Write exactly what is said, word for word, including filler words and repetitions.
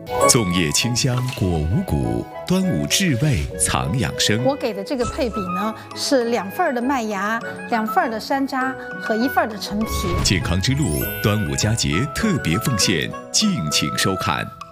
粽叶清香果无谷，端午至味藏养生。 我给的这个配比呢，是两份的麦芽、两份的山楂和一份的陈皮。 健康之路，端午佳节特别奉献，敬请收看。